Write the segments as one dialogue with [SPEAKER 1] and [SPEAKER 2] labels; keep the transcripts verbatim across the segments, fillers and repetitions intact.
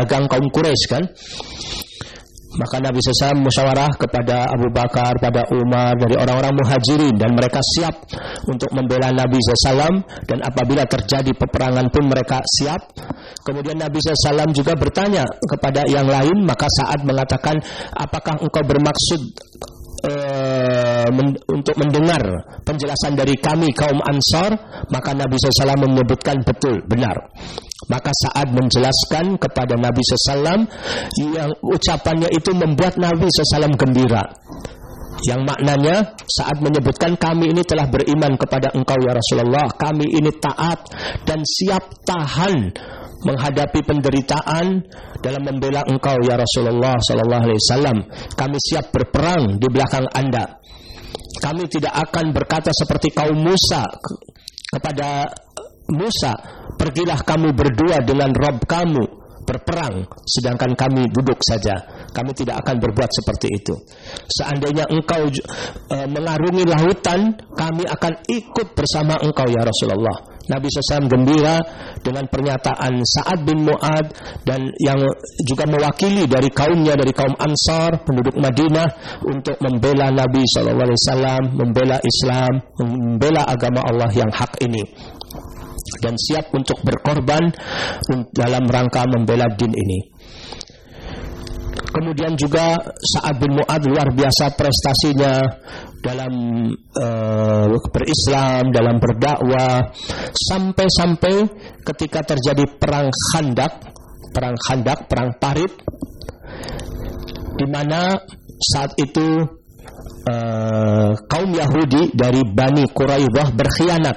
[SPEAKER 1] dagang kaum Quraisy kan. Maka Nabi shallallahu alaihi wasallam musyawarah kepada Abu Bakar, pada Umar, dari orang-orang muhajirin, dan mereka siap untuk membela Nabi shallallahu alaihi wasallam, dan apabila terjadi peperangan pun mereka siap. Kemudian Nabi shallallahu alaihi wasallam juga bertanya kepada yang lain, maka Sa'ad mengatakan, apakah engkau bermaksud uh, men- untuk mendengar penjelasan dari kami kaum Ansar? Maka Nabi shallallahu alaihi wasallam menyebutkan betul, benar. Maka Sa'ad menjelaskan kepada Nabi shallallahu alaihi wasallam yang ucapannya itu membuat Nabi shallallahu alaihi wasallam gembira. Yang maknanya Sa'ad menyebutkan, kami ini telah beriman kepada engkau ya Rasulullah. Kami ini taat dan siap tahan menghadapi penderitaan dalam membela engkau ya Rasulullah sallallahu alaihi wasallam. Kami siap berperang di belakang Anda. Kami tidak akan berkata seperti kaum Musa kepada Musa, pergilah kamu berdua dengan Rabb kamu berperang, sedangkan kami duduk saja. Kami tidak akan berbuat seperti itu. Seandainya engkau e, mengarungi lautan, kami akan ikut bersama engkau ya Rasulullah. Nabi shallallahu alaihi wasallam gembira dengan pernyataan Sa'ad bin Mu'ad, dan yang juga mewakili dari kaumnya, dari kaum Ansar, penduduk Madinah, untuk membela Nabi shallallahu alaihi wasallam, membela Islam, membela agama Allah yang hak ini, dan siap untuk berkorban dalam rangka membela din ini. Kemudian juga Sa'ad bin Mu'ad luar biasa prestasinya dalam uh, berislam, dalam berdakwah, sampai-sampai ketika terjadi perang Khandak, perang Khandak, perang Parit, di mana saat itu uh, kaum Yahudi dari Bani Quraidah berkhianat.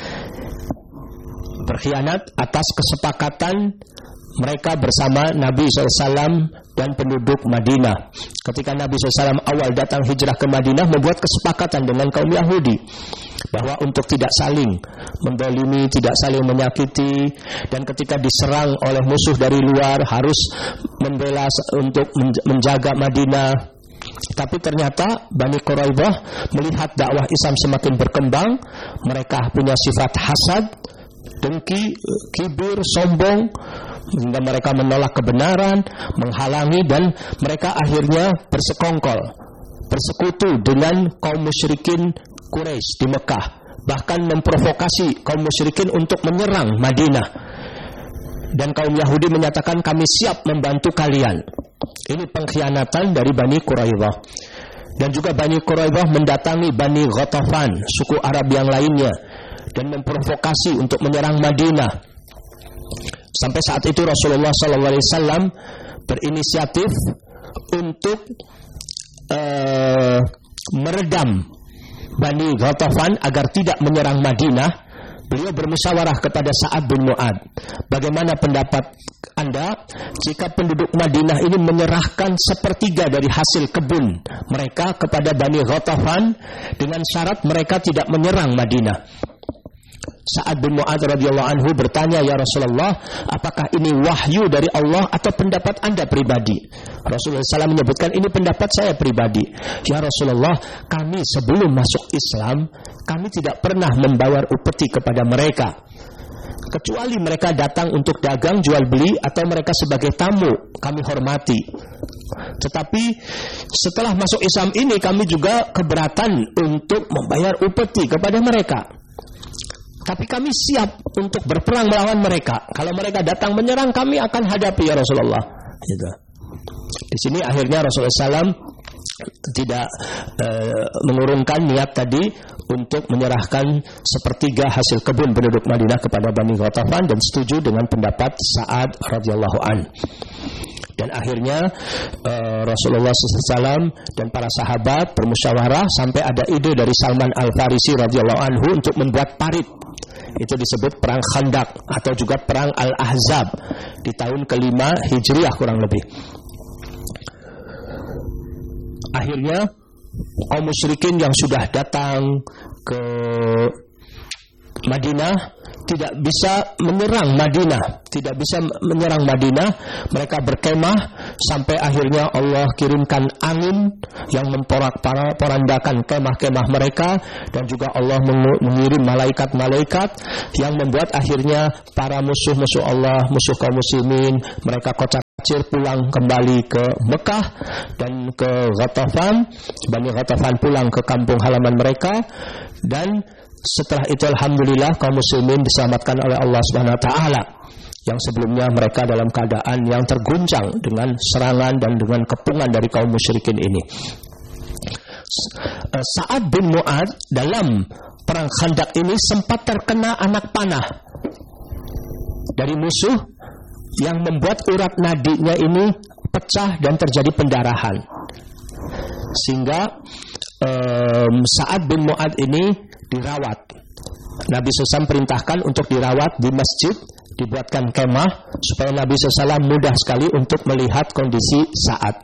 [SPEAKER 1] Berkhianat atas kesepakatan mereka bersama Nabi shallallahu alaihi wasallam dan penduduk Madinah. Ketika Nabi shallallahu alaihi wasallam awal datang hijrah ke Madinah, membuat kesepakatan dengan kaum Yahudi bahwa untuk tidak saling mendolimi, tidak saling menyakiti, dan ketika diserang oleh musuh dari luar harus membela untuk menjaga Madinah. Tapi ternyata Bani Quraidah melihat dakwah Islam semakin berkembang, mereka punya sifat hasad, dengki, kibir, sombong, hingga mereka menolak kebenaran, menghalangi, dan mereka akhirnya bersekongkol, bersekutu dengan kaum musyrikin Quraisy di Mekah, bahkan memprovokasi kaum musyrikin untuk menyerang Madinah. Dan kaum Yahudi menyatakan, kami siap membantu kalian. Ini pengkhianatan dari Bani Quraidah. Dan juga Bani Quraidah mendatangi Bani Ghatafan, suku Arab yang lainnya, dan memprovokasi untuk menyerang Madinah. Sampai saat itu Rasulullah sallallahu alaihi wasallam berinisiatif untuk uh, meredam Bani Ghatafan agar tidak menyerang Madinah. Beliau bermusyawarah kepada Sa'ad bin Mu'ad, bagaimana pendapat Anda jika penduduk Madinah ini menyerahkan sepertiga dari hasil kebun mereka kepada Bani Ghatafan dengan syarat mereka tidak menyerang Madinah? Sa'ad bin Mu'ad radhiyallahu anhu bertanya, ya Rasulullah, apakah ini wahyu dari Allah atau pendapat Anda pribadi? Rasulullah shallallahu alaihi wasallam menyebutkan, ini pendapat saya pribadi. Ya Rasulullah, kami sebelum masuk Islam, kami tidak pernah membayar upeti kepada mereka, kecuali mereka datang untuk dagang, jual beli, atau mereka sebagai tamu, kami hormati. Tetapi setelah masuk Islam ini, kami juga keberatan untuk membayar upeti kepada mereka. Tapi kami siap untuk berperang melawan mereka. Kalau mereka datang menyerang, kami akan hadapi ya Rasulullah. Gitu. Di sini akhirnya Rasulullah shallallahu alaihi wasallam tidak e, mengurungkan niat tadi untuk menyerahkan sepertiga hasil kebun penduduk Madinah kepada Bani Ghatafan, dan setuju dengan pendapat Sa'ad radhiyallahu an. Dan akhirnya e, Rasulullah shallallahu alaihi wasallam dan para sahabat bermusyawarah sampai ada ide dari Salman Al-Farisi radhiyallahu anhu untuk membuat parit. Itu disebut perang Khandak atau juga perang Al-Ahzab di tahun kelima Hijriah kurang lebih. Akhirnya kaum musyrikin yang sudah datang ke Madinah tidak bisa menyerang Madinah, tidak bisa menyerang Madinah. Mereka berkemah sampai akhirnya Allah kirimkan angin yang memporak-porandakan kemah-kemah mereka, dan juga Allah mengirim malaikat-malaikat yang membuat akhirnya para musuh-musuh Allah, musuh kaum muslimin, mereka kocak muhajir pulang kembali ke Mekah dan ke Ghatafan. Bani Ghatafan pulang ke kampung halaman mereka, dan setelah itu alhamdulillah kaum muslimin diselamatkan oleh Allah Subhanahu wa taala. Yang sebelumnya mereka dalam keadaan yang terguncang dengan serangan dan dengan kepungan dari kaum musyrikin ini. Sa'ad bin Mu'adz dalam perang Khandaq ini sempat terkena anak panah dari musuh yang membuat urat nadinya ini pecah dan terjadi pendarahan, sehingga um, Sa'ad bin Mu'adz ini dirawat. Nabi shallallahu alaihi wasallam perintahkan untuk dirawat di masjid, dibuatkan kemah supaya Nabi shallallahu alaihi wasallam mudah sekali untuk melihat kondisi Sa'ad.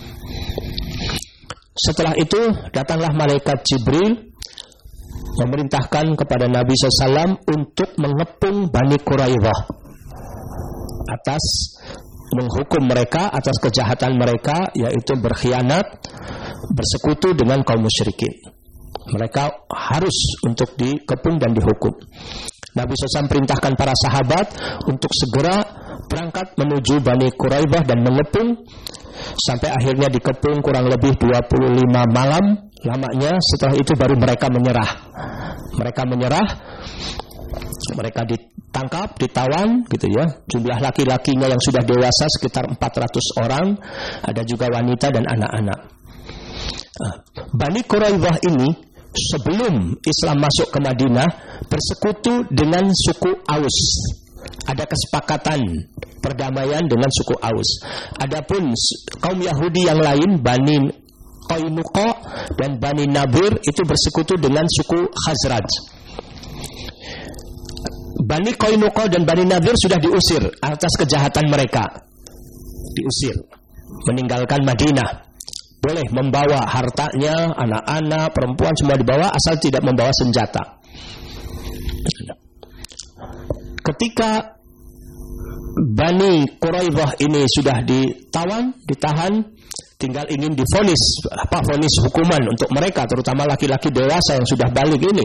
[SPEAKER 1] Setelah itu datanglah malaikat Jibril memerintahkan kepada Nabi shallallahu alaihi wasallam untuk mengepung Bani Quraidah atas menghukum mereka atas kejahatan mereka, yaitu berkhianat, bersekutu dengan kaum musyrikin. Mereka harus untuk dikepung dan dihukum. Nabi shallallahu alaihi wasallam perintahkan para sahabat untuk segera berangkat menuju Bani Quraidah dan mengepung, sampai akhirnya dikepung kurang lebih dua puluh lima malam lamanya. Setelah itu baru mereka menyerah. Mereka menyerah, mereka ditangkap, ditawan gitu ya. Jumlah laki-lakinya yang sudah dewasa sekitar empat ratus orang, ada juga wanita dan anak-anak. Bani Quraidah ini sebelum Islam masuk ke Madinah bersekutu dengan suku Aus. Ada kesepakatan perdamaian dengan suku Aus. Adapun kaum Yahudi yang lain, Bani Qainuqa dan Bani Nadir, itu bersekutu dengan suku Khazraj. Bani Qainuqa dan Bani Nadir sudah diusir atas kejahatan mereka. Diusir, meninggalkan Madinah. Boleh membawa hartanya, anak-anak, perempuan semua dibawa, asal tidak membawa senjata. Ketika Bani Quraidah ini sudah ditawan, ditahan, tinggal ingin divonis, apa vonis hukuman untuk mereka, terutama laki-laki dewasa yang sudah balik ini.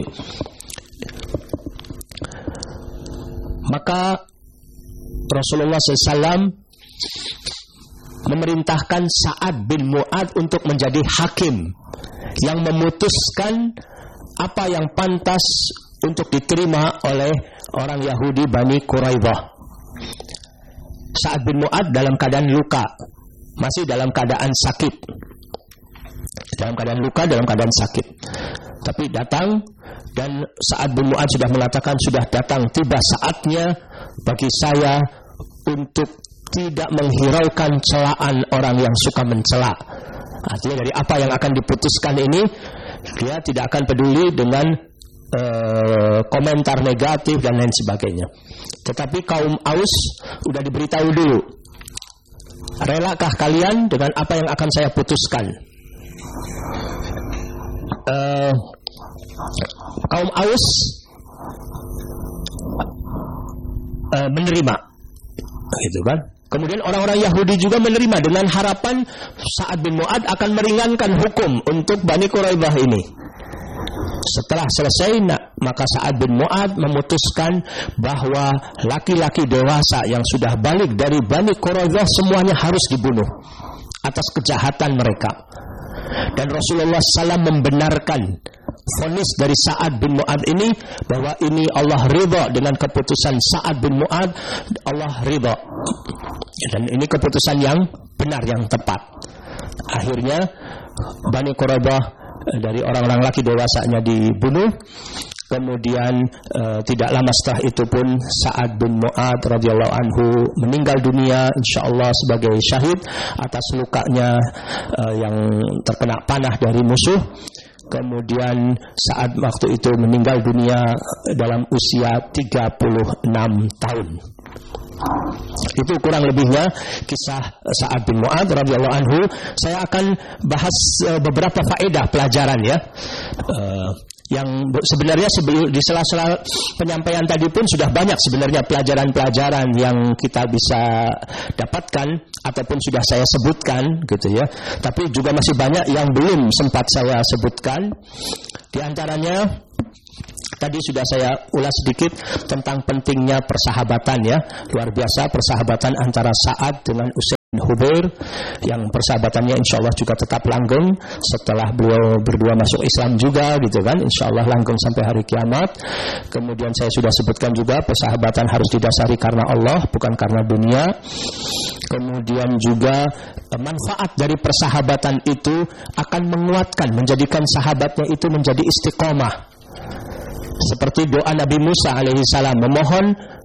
[SPEAKER 1] Maka Rasulullah shallallahu alaihi wasallam memerintahkan Sa'ad bin Mu'adz untuk menjadi hakim yang memutuskan apa yang pantas untuk diterima oleh orang Yahudi Bani Quraidah. Sa'ad bin Mu'adz dalam keadaan luka, masih dalam keadaan sakit. Dalam keadaan luka, dalam keadaan sakit. Tapi datang, dan Sa'ad bin Mu'adz sudah mengatakan, sudah datang tiba saatnya bagi saya untuk tidak menghiraukan celaan orang yang suka mencela. Artinya dari apa yang akan diputuskan ini, dia tidak akan peduli dengan uh, komentar negatif dan lain sebagainya. Tetapi kaum Aus sudah diberitahu dulu, relakah kalian dengan apa yang akan saya putuskan? Uh, kaum Aus uh, menerima, gitu kan? Kemudian orang-orang Yahudi juga menerima dengan harapan Sa'ad bin Mu'adz akan meringankan hukum untuk Bani Quraidah ini. Setelah selesai, maka Sa'ad bin Mu'adz memutuskan bahwa laki-laki dewasa yang sudah balik dari Bani Quraidah semuanya harus dibunuh atas kejahatan mereka. Dan Rasulullah shallallahu alaihi wasallam membenarkan vonis dari Sa'ad bin Mu'adz ini, bahwa ini Allah ridha dengan keputusan Sa'ad bin Mu'adz, Allah ridha. Dan ini keputusan yang benar, yang tepat. Akhirnya Bani Quraidah dari orang-orang laki dewasanya dibunuh. Kemudian e, tidak lama setelah itu pun Sa'ad bin Mu'adz radhiyallahu anhu meninggal dunia, insyaallah sebagai syahid atas lukanya e, yang terkena panah dari musuh. Kemudian saat waktu itu meninggal dunia dalam usia tiga puluh enam tahun. Itu kurang lebihnya kisah Sa'ad bin Mu'adz radhiyallahu anhu. Saya akan bahas uh, beberapa faedah pelajaran ya. Uh, yang sebenarnya sebelum di sela-sela penyampaian tadi pun sudah banyak sebenarnya pelajaran-pelajaran yang kita bisa dapatkan ataupun sudah saya sebutkan gitu ya. Tapi juga masih banyak yang belum sempat saya sebutkan. Di antaranya tadi sudah saya ulas sedikit tentang pentingnya persahabatan ya. Luar biasa persahabatan antara Sa'ad dengan Usaid Hubair yang persahabatannya insya Allah juga tetap langgeng setelah beliau berdua masuk Islam juga gitu kan, insya Allah langgeng sampai hari kiamat. Kemudian saya sudah sebutkan juga persahabatan harus didasari karena Allah bukan karena dunia. Kemudian juga manfaat dari persahabatan itu akan menguatkan, menjadikan sahabatnya itu menjadi istiqomah. Seperti doa Nabi Musa alaihi salam memohon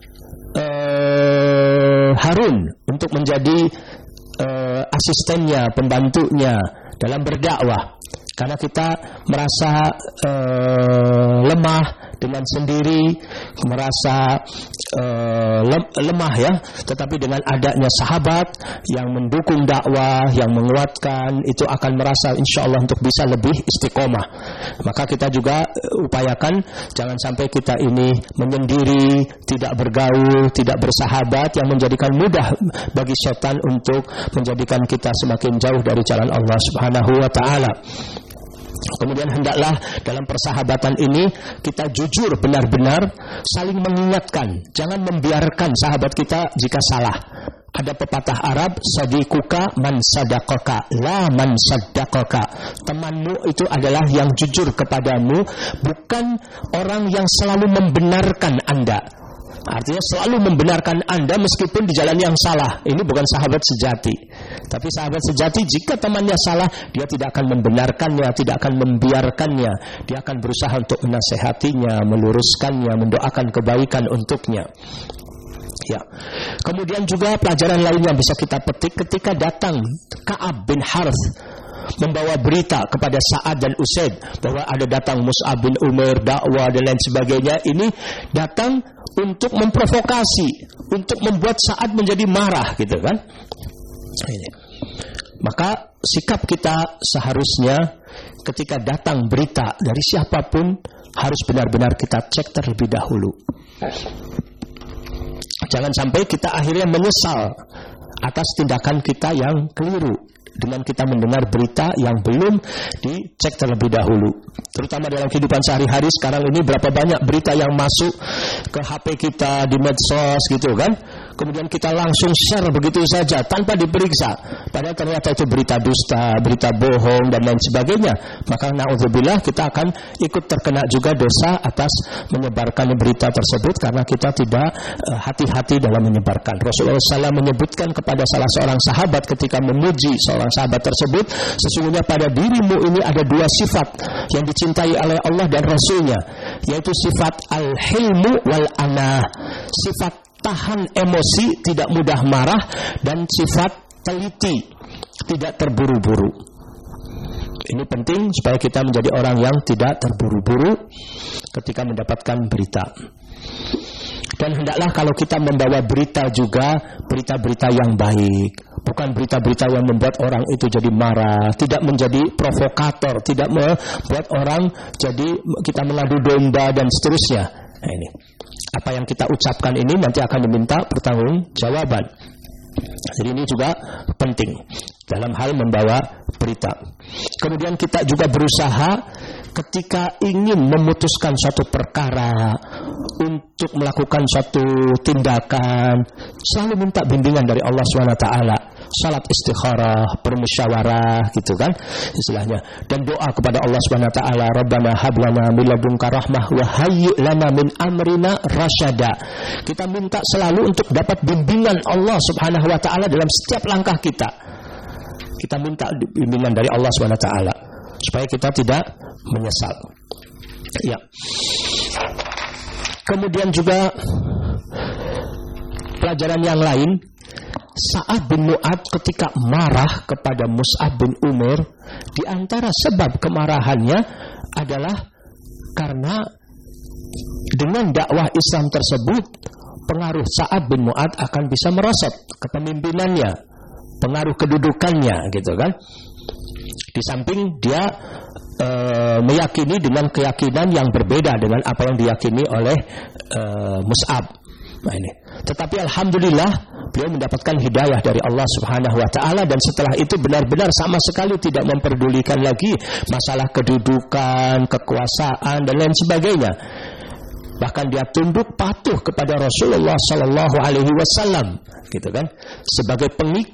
[SPEAKER 1] uh, Harun untuk menjadi uh, asistennya, pembantunya dalam berdakwah. Karena kita merasa uh, lemah dengan sendiri, merasa uh, lemah ya, tetapi dengan adanya sahabat yang mendukung dakwah, yang menguatkan, itu akan merasa insya Allah untuk bisa lebih istiqomah. Maka kita juga upayakan jangan sampai kita ini menyendiri, tidak bergaul, tidak bersahabat, yang menjadikan mudah bagi setan untuk menjadikan kita semakin jauh dari jalan Allah Subhanahu wa ta'ala. Kemudian hendaklah dalam persahabatan ini kita jujur benar-benar saling mengingatkan. Jangan membiarkan sahabat kita jika salah. Ada pepatah Arab, sadiquka man sadaqaka la man saddaqaka. Temanmu itu adalah yang jujur kepadamu, bukan orang yang selalu membenarkan Anda. Artinya selalu membenarkan Anda meskipun di jalan yang salah. Ini bukan sahabat sejati. Tapi sahabat sejati jika temannya salah, dia tidak akan membenarkannya, tidak akan membiarkannya. Dia akan berusaha untuk menasehatinya, meluruskannya, mendoakan kebaikan untuknya. Ya. Kemudian juga pelajaran lain yang bisa kita petik ketika datang Ka'ab bin Harth membawa berita kepada Sa'ad dan Usaid bahwa ada datang Mus'ab bin Umair, dakwah dan lain sebagainya. Ini datang untuk memprovokasi, untuk membuat Sa'ad menjadi marah gitu kan. Ini. Maka sikap kita seharusnya ketika datang berita dari siapapun harus benar-benar kita cek terlebih dahulu. Jangan sampai kita akhirnya menyesal atas tindakan kita yang keliru dengan kita mendengar berita yang belum dicek terlebih dahulu. Terutama dalam kehidupan sehari-hari sekarang ini berapa banyak berita yang masuk ke H P kita di medsos gitu kan. Kemudian kita langsung share begitu saja tanpa diperiksa. Padahal ternyata itu berita dusta, berita bohong dan lain sebagainya. Maka na'udzubillah kita akan ikut terkena juga dosa atas menyebarkan berita tersebut karena kita tidak uh, hati-hati dalam menyebarkan. Rasulullah shallallahu alaihi wasallam menyebutkan kepada salah seorang sahabat ketika memuji seorang sahabat tersebut, sesungguhnya pada dirimu ini ada dua sifat yang dicintai oleh Allah dan Rasulnya, yaitu sifat al-hilmu wal-anah, sifat tahan emosi, tidak mudah marah, dan sifat teliti, tidak terburu-buru. Ini penting supaya kita menjadi orang yang tidak terburu-buru ketika mendapatkan berita. Dan hendaklah kalau kita membawa berita juga berita-berita yang baik, bukan berita-berita yang membuat orang itu jadi marah, tidak menjadi provokator, tidak membuat orang jadi kita mengadu domba dan seterusnya. Nah, ini apa yang kita ucapkan ini nanti akan diminta pertanggungjawaban. Jadi ini juga penting dalam hal membawa berita. Kemudian kita juga berusaha ketika ingin memutuskan suatu perkara, untuk melakukan suatu tindakan, selalu minta bimbingan dari Allah subhanahu wa taala. Salat istikharah, bermusyawarah gitu kan istilahnya, dan doa kepada Allah subhanahu wa taala, Rabbana hab lana min ladunka rahmah wa hayyi' lana min amrina rasyada. Kita minta selalu untuk dapat bimbingan Allah subhanahu wa taala dalam setiap langkah kita. Kita minta bimbingan dari Allah subhanahu wa taala supaya kita tidak menyesal. Ya. Kemudian juga pelajaran yang lain, Sa'ad bin Mu'ad ketika marah kepada Mus'ab bin Umair, di antara sebab kemarahannya adalah karena dengan dakwah Islam tersebut pengaruh Sa'ad bin Mu'ad akan bisa merosot kepemimpinannya, pengaruh kedudukannya gitu kan. Di samping dia e, meyakini dengan keyakinan yang berbeda dengan apa yang diyakini oleh e, Mus'ab. Nah ini. Tetapi alhamdulillah beliau mendapatkan hidayah dari Allah Subhanahu wa taala, dan setelah itu benar-benar sama sekali tidak memperdulikan lagi masalah kedudukan, kekuasaan dan lain sebagainya. Bahkan dia tunduk patuh kepada Rasulullah sallallahu alaihi wasallam gitu kan, sebagai pengikut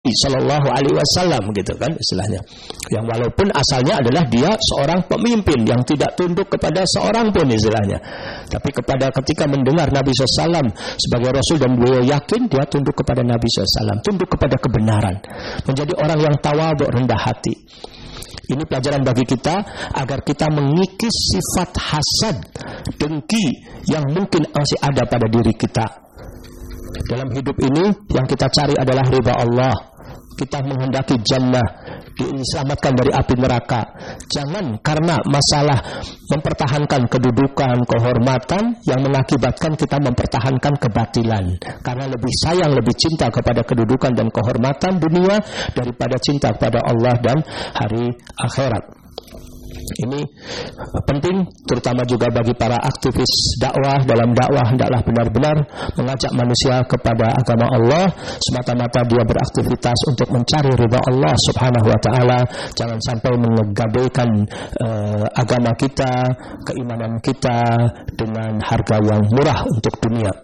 [SPEAKER 1] Sallallahu Alaihi Wasallam gitu kan istilahnya. Yang walaupun asalnya adalah dia seorang pemimpin yang tidak tunduk kepada seorang pun istilahnya. Tapi kepada ketika mendengar Nabi shallallahu alaihi wasallam sebagai Rasul dan beliau yakin, dia tunduk kepada Nabi shallallahu alaihi wasallam, tunduk kepada kebenaran, menjadi orang yang tawadhu, rendah hati. Ini pelajaran bagi kita agar kita mengikis sifat hasad, dengki yang mungkin masih ada pada diri kita. Dalam hidup ini yang kita cari adalah ridha Allah. Kita menghendaki jannah, diselamatkan dari api neraka. Jangan karena masalah mempertahankan kedudukan, kehormatan yang mengakibatkan kita mempertahankan kebatilan. Karena lebih sayang, lebih cinta kepada kedudukan dan kehormatan dunia daripada cinta kepada Allah dan hari akhirat. Ini penting terutama juga bagi para aktivis dakwah. Dalam dakwah hendaklah benar-benar mengajak manusia kepada agama Allah, semata-mata dia beraktivitas untuk mencari ridha Allah Subhanahu wa taala. Jangan sampai menggadaikan uh, agama kita, keimanan kita dengan harga yang murah untuk dunia.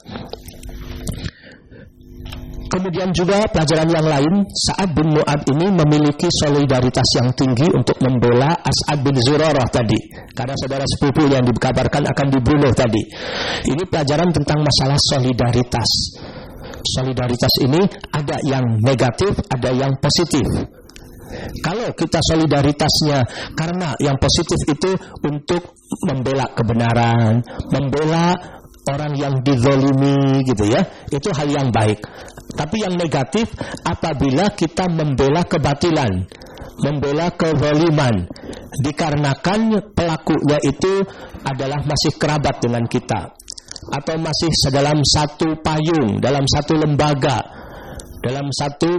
[SPEAKER 1] Kemudian juga pelajaran yang lain, Sa'ad bin Mu'adz ini memiliki solidaritas yang tinggi untuk membela As'ad bin Zurarah tadi, karena saudara sepupu yang dikabarkan akan dibunuh tadi. Ini pelajaran tentang masalah solidaritas. Solidaritas ini ada yang negatif, ada yang positif. Kalau kita solidaritasnya karena yang positif itu untuk membela kebenaran, membela orang yang dizalimi gitu ya, itu hal yang baik. Tapi yang negatif apabila kita membela kebatilan, membela kezaliman, dikarenakan pelakunya itu adalah masih kerabat dengan kita, atau masih dalam satu payung, dalam satu lembaga, dalam satu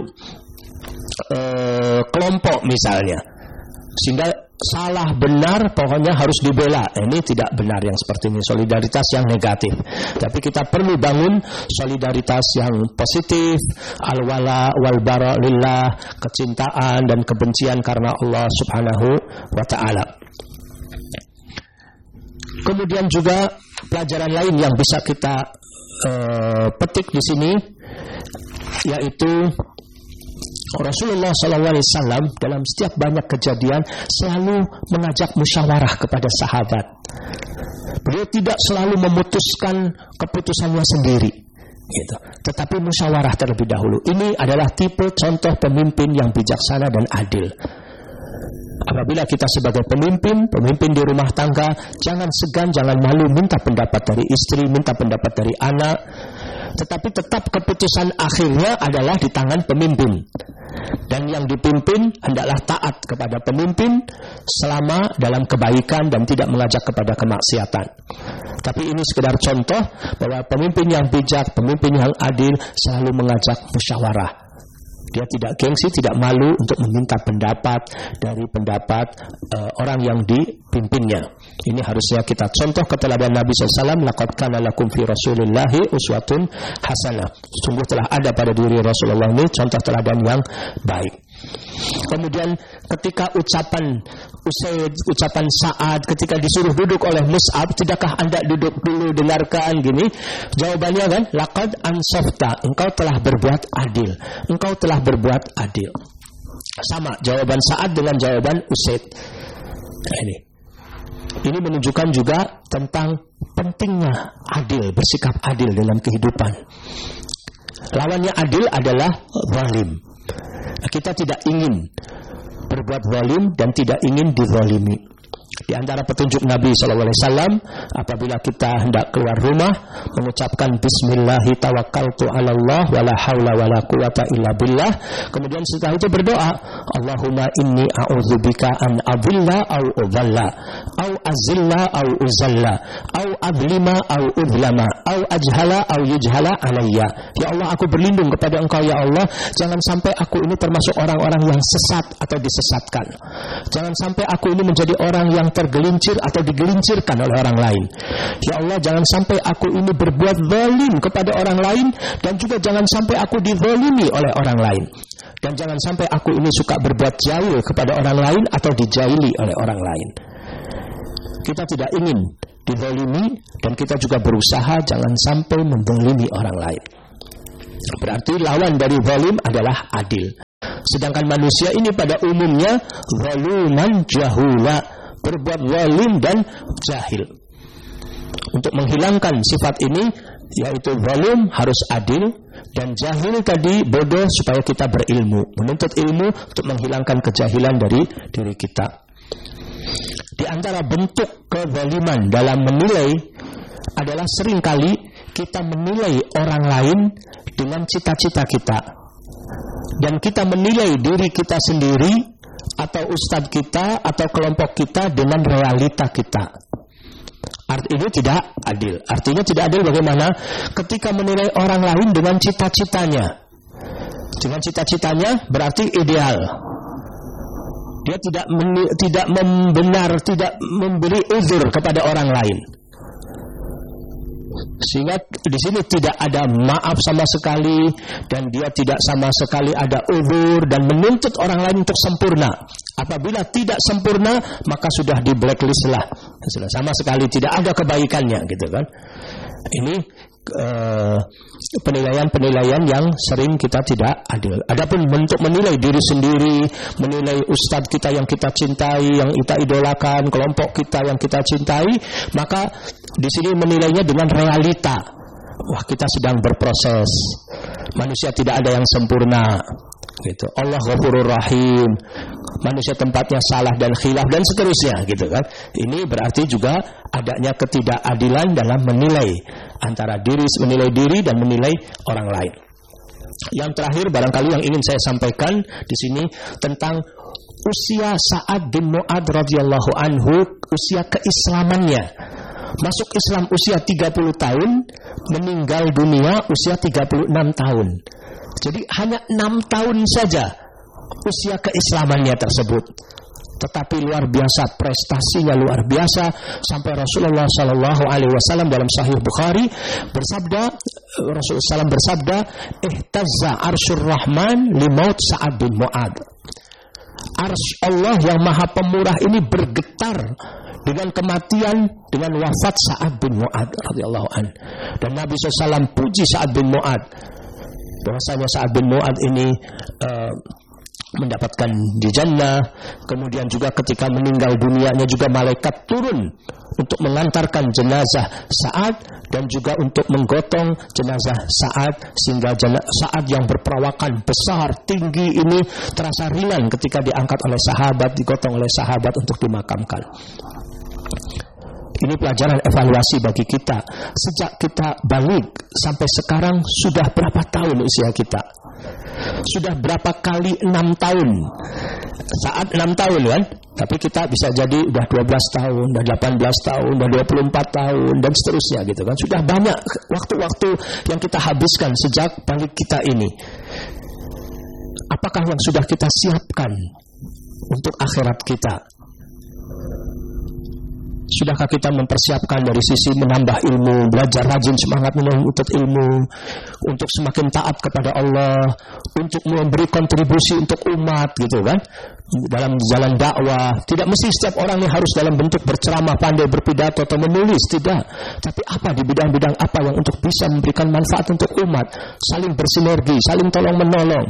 [SPEAKER 1] uh, kelompok misalnya, sehingga salah benar pokoknya harus dibela. Ini tidak benar yang seperti ini, solidaritas yang negatif. Tapi kita perlu bangun solidaritas yang positif, al-wala wal bara lillah, kecintaan dan kebencian karena Allah Subhanahu wa taala. Kemudian juga pelajaran lain yang bisa kita uh, petik di sini, yaitu Rasulullah shallallahu alaihi wasallam dalam setiap banyak kejadian selalu mengajak musyawarah kepada sahabat. Beliau tidak selalu memutuskan keputusannya sendiri, gitu. Tetapi musyawarah terlebih dahulu. Ini adalah tipe contoh pemimpin yang bijaksana dan adil. Apabila kita sebagai pemimpin, pemimpin di rumah tangga, jangan segan, jangan malu minta pendapat dari istri, minta pendapat dari anak. Tetapi tetap keputusan akhirnya adalah di tangan pemimpin. Dan yang dipimpin hendaklah taat kepada pemimpin selama dalam kebaikan dan tidak mengajak kepada kemaksiatan. Tapi ini sekedar contoh bahwa pemimpin yang bijak, pemimpin yang adil selalu mengajak musyawarah. Dia tidak gengsi, tidak malu untuk meminta pendapat dari pendapat uh, orang yang dipimpinnya. Ini harusnya kita contoh keteladanan Nabi shallallahu alaihi wasallam. Laqad kana lakum fi Rasulillahi uswatun hasanah. Sungguh telah ada pada diri Rasulullah ini contoh teladan yang baik. Kemudian ketika ucapan Usaid, ucapan Sa'ad ketika disuruh duduk oleh Mus'ab, tidakkah anda duduk dulu dengarkan gini? Jawabannya kan, laqad ansafta, engkau telah berbuat adil, engkau telah berbuat adil. Sama jawaban Sa'ad dengan jawaban Usaid. Nah, ini ini menunjukkan juga tentang pentingnya adil, bersikap adil dalam kehidupan. Lawannya adil adalah zalim. Kita tidak ingin berbuat zalim dan tidak ingin dizalimi. Di antara petunjuk Nabi shallallahu alaihi wasallam, apabila kita hendak keluar rumah, mengucapkan Bismillahi tawakkaltu ala Allah wala haula wala quwata illa billah. Kemudian setelah itu berdoa, Allahumma inni a'udzubika an adilla au udhalla au azilla au uzalla au adlima au udlama au ajhala au yujhala alayya. Ya Allah, aku berlindung kepada Engkau ya Allah, jangan sampai aku ini termasuk orang-orang yang sesat atau disesatkan. Jangan sampai aku ini menjadi orang yang tergelincir atau digelincirkan oleh orang lain. Ya Allah, jangan sampai aku ini berbuat zalim kepada orang lain, dan juga jangan sampai aku dizalimi oleh orang lain. Dan jangan sampai aku ini suka berbuat jahil kepada orang lain atau dijahili oleh orang lain. Kita tidak ingin dizalimi, dan kita juga berusaha jangan sampai menzalimi orang lain. Berarti lawan dari zalim adalah adil. Sedangkan manusia ini pada umumnya zaluman jahula, berbuat zalim dan jahil. Untuk menghilangkan sifat ini, yaitu zalim harus adil, dan jahil tadi bodoh supaya kita berilmu, menuntut ilmu untuk menghilangkan kejahilan dari diri kita. Di antara bentuk kezaliman dalam menilai adalah seringkali kita menilai orang lain dengan cita-cita kita, dan kita menilai diri kita sendiri atau ustadz kita atau kelompok kita dengan realita kita. Art ini tidak adil. Artinya tidak adil bagaimana? Ketika menilai orang lain dengan cita-citanya. Dengan cita-citanya berarti ideal. Dia tidak men- tidak membenar, tidak memberi uzur kepada orang lain. Sehingga di sini tidak ada maaf sama sekali, dan dia tidak sama sekali ada uzur dan menuntut orang lain untuk sempurna. Apabila tidak sempurna, maka sudah di blacklist lah. Sudah sama sekali tidak ada kebaikannya, gitu kan. Ini uh, penilaian-penilaian yang sering kita tidak adil. Adapun bentuk menilai diri sendiri, menilai ustadz kita yang kita cintai, yang kita idolakan, kelompok kita yang kita cintai, maka di sini menilainya dengan realita. Wah, kita sedang berproses. Manusia tidak ada yang sempurna. Gitu. Allah Ghafurur Rahim. Manusia tempatnya salah dan khilaf dan seterusnya, gitu kan. Ini berarti juga adanya ketidakadilan dalam menilai antara diri, menilai diri dan menilai orang lain. Yang terakhir barangkali yang ingin saya sampaikan di sini tentang usia Sa'ad bin Mu'adz radhiyallahu anhu, usia keislamannya. Masuk Islam usia tiga puluh tahun, meninggal dunia usia tiga puluh enam tahun. Jadi hanya enam tahun saja usia keislamannya tersebut. Tetapi luar biasa, prestasinya luar biasa, sampai Rasulullah Shallallahu Alaihi Wasallam dalam Sahih Bukhari bersabda, Rasulullah Sallam bersabda, "Ihtazza arsyur Rahman limaut Sa'ad bin Mu'adz." Arsy Allah yang Maha Pemurah ini bergetar dengan kematian, dengan wafat Sa'ad bin Mu'adz radhiyallahu an. Dan Nabi shallallahu alaihi wasallam puji Sa'ad bin Mu'adz, bahwasanya Sa'ad bin Mu'adz ini uh, mendapatkan di jannah. Kemudian juga ketika meninggal dunianya juga malaikat turun untuk mengantarkan jenazah Sa'ad dan juga untuk menggotong jenazah Sa'ad, sehingga Sa'ad yang berperawakan besar tinggi ini terasa ringan ketika diangkat oleh sahabat, digotong oleh sahabat untuk dimakamkan. Ini pelajaran evaluasi bagi kita. Sejak kita balik sampai sekarang sudah berapa tahun usia kita? Sudah berapa kali enam tahun? Saat enam tahun kan? Tapi kita bisa jadi udah dua belas tahun, udah delapan belas tahun, udah dua puluh empat tahun dan seterusnya gitu kan. Sudah banyak waktu-waktu yang kita habiskan sejak balik kita ini. Apakah yang sudah kita siapkan untuk akhirat kita? Sudahkah kita mempersiapkan dari sisi menambah ilmu, belajar rajin, semangat menuntut ilmu, untuk semakin taat kepada Allah, untuk memberi kontribusi untuk umat gitu kan, dalam jalan dakwah. Tidak mesti setiap orang ini harus dalam bentuk berceramah, pandai berpidato atau menulis, tidak. Tapi apa di bidang-bidang apa yang untuk bisa memberikan manfaat untuk umat, saling bersinergi, saling tolong menolong.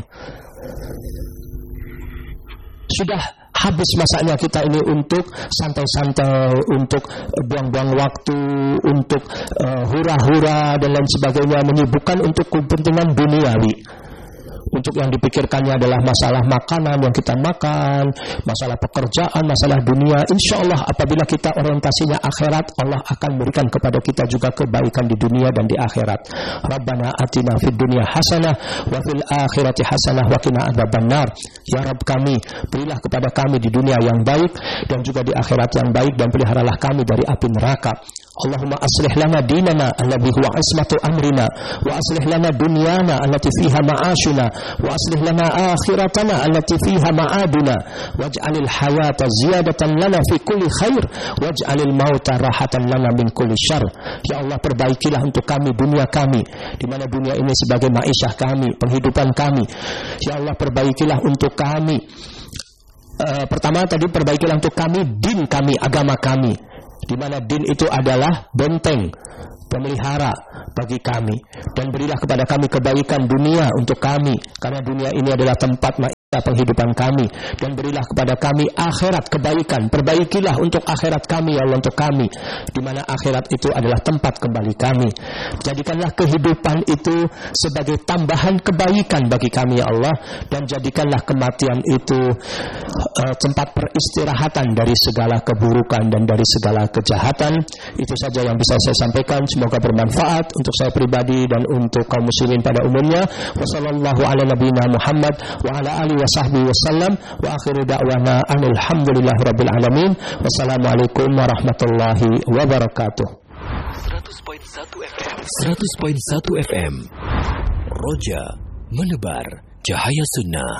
[SPEAKER 1] Sudah habis masanya kita ini untuk santai-santai, untuk buang-buang waktu, untuk uh, hura-hura dan lain sebagainya, menyibukkan untuk kepentingan duniawi. Untuk yang dipikirkannya adalah masalah makanan yang kita makan, masalah pekerjaan, masalah dunia. Insya Allah apabila kita orientasinya akhirat, Allah akan memberikan kepada kita juga kebaikan di dunia dan di akhirat. Rabbana atina fid dunya hasanah wa fil akhirati hasanah wa qina adzabannar. Ya Rabb kami, berilah kepada kami di dunia yang baik dan juga di akhirat yang baik, dan peliharalah kami dari api neraka. Allahumma aslih lana dinana alladhi huwa ismatu amrina, wa aslih lana dunyana allati fiha ma'ashuna, wa aslih lana akhiratana allati fiha ma'aduna, waj'alil hayata ziyadatan lana fi kulli khair, waj'alil mauta rahatan lana min kulli syarr. Ya Allah, perbaikilah untuk kami dunia kami, di mana dunia ini sebagai ma'isyah kami, penghidupan kami. Ya Allah, perbaikilah untuk kami, uh, pertama tadi perbaikilah untuk kami din kami, agama kami, di mana din itu adalah benteng, pemelihara bagi kami, dan berilah kepada kami kebaikan dunia untuk kami, karena dunia ini adalah tempat penghidupan kami, dan berilah kepada kami akhirat kebaikan, perbaikilah untuk akhirat kami ya Allah, untuk kami, di mana akhirat itu adalah tempat kembali kami. Jadikanlah kehidupan itu sebagai tambahan kebaikan bagi kami ya Allah, dan jadikanlah kematian itu uh, tempat peristirahatan dari segala keburukan dan dari segala kejahatan. Itu saja yang bisa saya sampaikan, semoga bermanfaat untuk saya pribadi dan untuk kaum muslimin pada umumnya. Wassallallahu ala nabiyina Muhammad wa ala alihi wa sahbihi wasallam, wa akhiru da'wana alhamdulillahi rabbil alamin. Wassalamualaikum warahmatullahi wabarakatuh.
[SPEAKER 2] seratus koma satu F M seratus koma satu F M Roja menebar cahaya sunnah.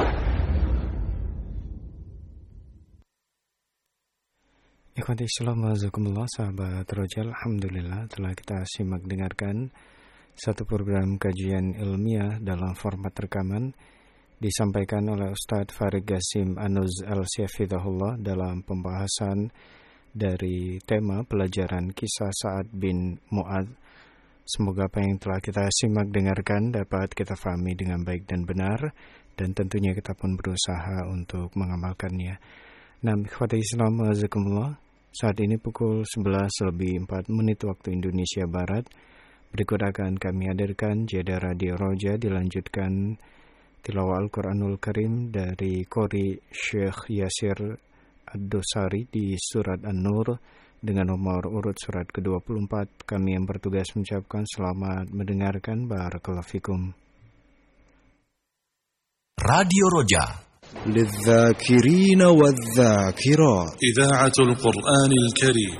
[SPEAKER 3] Ikhwati Islam wajazakumullah, sahabat Roja, alhamdulillah telah kita simak dengarkan satu program kajian ilmiah dalam format rekaman disampaikan oleh Ustadz Farid Qasim Anuz Al-Syafidahullah dalam pembahasan dari tema pelajaran kisah Sa'ad bin Mu'adz. Semoga apa yang telah kita simak dengarkan dapat kita fahami dengan baik dan benar, dan tentunya kita pun berusaha untuk mengamalkannya. Nah, ikhwati Islam wajazakumullah, saat ini pukul sebelas lebih empat menit waktu Indonesia Barat. Berikut akan kami hadirkan jeda Radio Roja, dilanjutkan tilawah Al-Quranul Karim dari Qori Syekh Yasir Ad-Dosari di surat An-Nur dengan nomor urut surat ke dua puluh empat. Kami yang bertugas mengucapkan selamat mendengarkan. Barakallahu fikum.
[SPEAKER 2] Radio Roja
[SPEAKER 4] للذاكرين والذاكرات
[SPEAKER 5] إذاعة القرآن الكريم.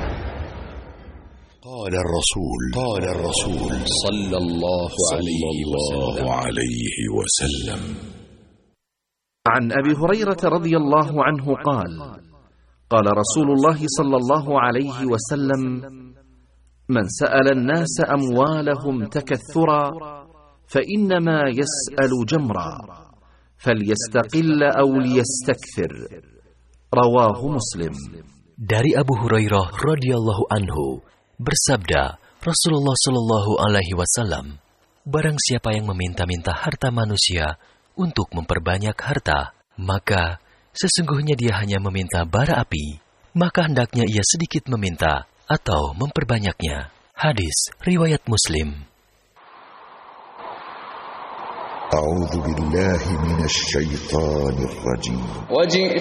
[SPEAKER 2] قال الرسول قال الرسول صلى الله عليه وسلم
[SPEAKER 6] عن أبي هريرة رضي الله عنه قال قال رسول الله صلى الله عليه وسلم من سأل الناس أموالهم تكثرا فإنما يسأل جمرا فليستقل أو ليستكثر رواه مسلم.
[SPEAKER 2] Dari Abu Hurairah radhiyallahu anhu bersabda, Rasulullah Shallallahu Alaihi Wasallam, barang siapa yang meminta-minta harta manusia untuk memperbanyak harta, maka sesungguhnya dia hanya meminta bara api, maka hendaknya ia sedikit meminta atau memperbanyaknya. Hadis riwayat Muslim.
[SPEAKER 7] A'udzu billahi minasy syaithanir rajim.